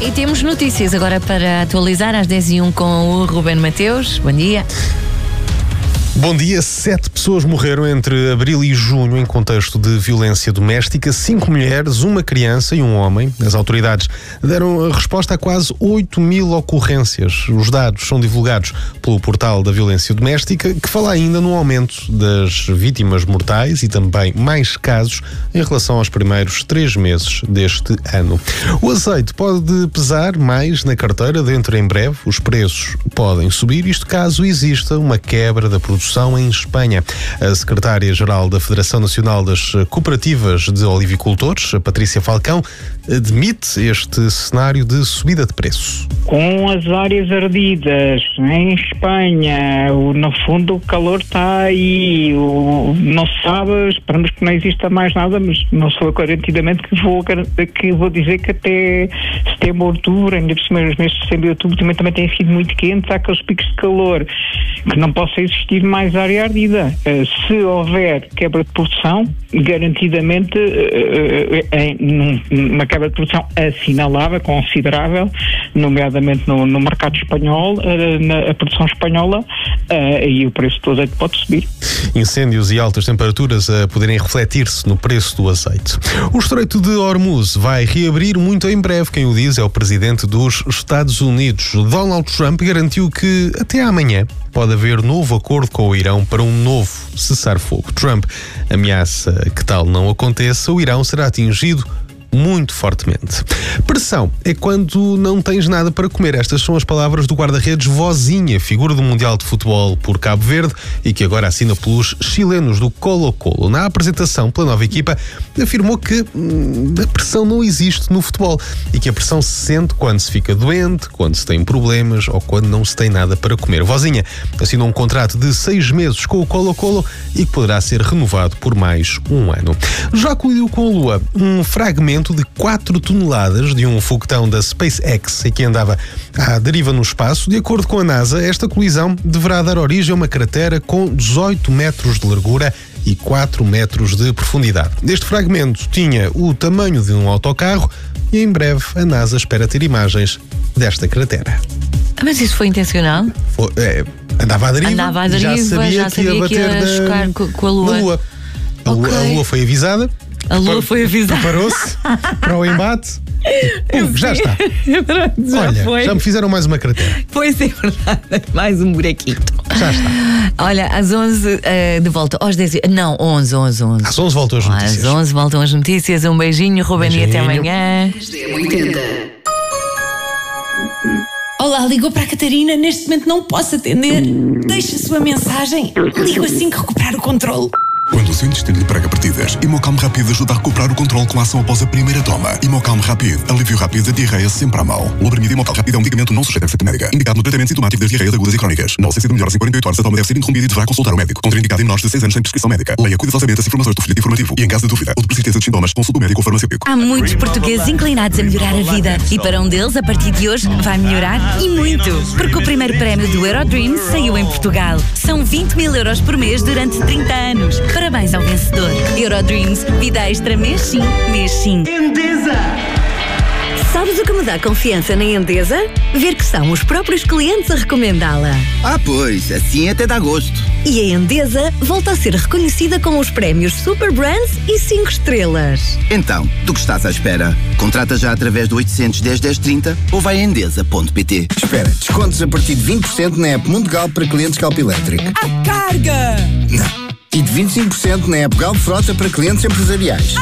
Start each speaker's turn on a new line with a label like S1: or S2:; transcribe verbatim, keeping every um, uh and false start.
S1: E temos notícias agora para atualizar às dez e um com o Ruben Mateus. Bom dia.
S2: Bom dia. Sete pessoas morreram entre abril e junho em contexto de violência doméstica. Cinco mulheres, uma criança e um homem. As autoridades deram a resposta a quase oito mil ocorrências. Os dados são divulgados pelo portal da violência doméstica, que fala ainda no aumento das vítimas mortais e também mais casos em relação aos primeiros três meses deste ano. O azeite pode pesar mais na carteira dentro em breve. Os preços podem subir, isto caso exista uma quebra da produção em Espanha. A secretária-geral da Federação Nacional das Cooperativas de Olivicultores, a Patrícia Falcão, admite este cenário de subida de preço.
S3: Com as áreas ardidas em Espanha, no fundo o calor está aí, não se sabe, esperamos que não exista mais nada, mas não sou garantidamente que vou, que vou dizer que até setembro, outubro, ainda por cima os meses de setembro e outubro também, também têm sido muito quentes, há aqueles picos de calor, que não possa existir mais área ardida. Se houver quebra de produção, garantidamente uma quebra de produção assinalável, considerável, nomeadamente no, no mercado espanhol, na a produção espanhola, e o preço do azeite pode subir.
S2: Incêndios e altas temperaturas a poderem refletir-se no preço do azeite. O Estreito de Hormuz vai reabrir muito em breve. Quem o diz é o presidente dos Estados Unidos. Donald Trump garantiu que até amanhã pode haver novo acordo com o Irão para um novo cessar-fogo. Trump ameaça que tal não aconteça, o Irão será atingido muito fortemente. Pressão é quando não tens nada para comer. Estas são as palavras do guarda-redes Vozinha, figura do Mundial de Futebol por Cabo Verde e que agora assina pelos chilenos do Colo-Colo. Na apresentação pela nova equipa, afirmou que hum, a pressão não existe no futebol e que a pressão se sente quando se fica doente, quando se tem problemas ou quando não se tem nada para comer. Vozinha assinou um contrato de seis meses com o Colo-Colo e que poderá ser renovado por mais um ano. Já colidiu com a Lua um fragmento de quatro toneladas de um foguetão da SpaceX que andava à deriva no espaço. De acordo com a NASA, esta colisão deverá dar origem a uma cratera com dezoito metros de largura e quatro metros de profundidade. Este fragmento tinha o tamanho de um autocarro e em breve a NASA espera ter imagens desta cratera.
S1: Mas isso foi intencional?
S2: Foi, é, andava à deriva,
S1: andava à deriva,
S2: já sabia,
S1: já
S2: que ia
S1: sabia
S2: bater
S1: que ia
S2: na,
S1: chocar com, com a Lua.
S2: Lua. A,
S1: Okay.
S2: Lua. A Lua foi avisada.
S1: A Lua foi avisada.
S2: Preparou-se para o embate. Pum, já está.
S1: já
S2: Olha,
S1: foi.
S2: já me fizeram mais uma cratera.
S1: Pois é verdade, mais um buraquito.
S2: Já está.
S1: Olha, às onze uh, de volta, às dez, não, onze, onze, onze.
S2: Às onze voltam as notícias.
S1: Às onze voltam as notícias. Um beijinho, Ruben,
S2: Beijinho.
S1: e até amanhã.
S4: Olá, ligou para a Catarina. Neste momento não posso atender. Deixe a sua mensagem. Ligo assim que recuperar o controle.
S5: Quando o seu intestino lhe prega partidas, Imocalm Rápido ajuda a recuperar o controle com a ação após a primeira toma. Imocalm Rápido, alívio rápido da diarreia sempre à mão. O Lobramido Imocalm Rápido é um medicamento não sujeito a receita médica, indicado no tratamento sintomático das diarreias agudas e crónicas. Na ausência de melhoras em quarenta e oito horas, a toma deve ser interrompida e deverá consultar o médico. Contraindicado em menores de seis anos sem prescrição médica. Leia cuidadosamente as informações do folheto informativo e, em caso de dúvida ou de persistência de sintomas, consulte o médico ou farmacêutico.
S4: Há muitos portugueses inclinados a melhorar a vida. E para um deles, a partir de hoje, vai melhorar e muito. Porque o primeiro prémio do Eurodreams saiu em Portugal. São vinte mil euros por mês durante trinta anos. Parabéns ao vencedor. Eurodreams, vida extra mês sim, mês sim.
S6: Endesa!
S4: Sabes o que me dá confiança na Endesa? Ver que são os próprios clientes a recomendá-la.
S6: Ah, pois, assim até dá gosto.
S4: E a Endesa volta a ser reconhecida com os prémios Super Brands e cinco estrelas.
S6: Então, do que estás à espera? Contrata já através do oitocentos, dez, dez, trinta ou vai a endesa ponto pt.
S7: Espera, descontos a partir de vinte por cento na app Mundo Galp para clientes Galp Elétrico.
S4: A carga!
S7: Não. E de vinte e cinco por cento na app Galp Frota para clientes empresariais.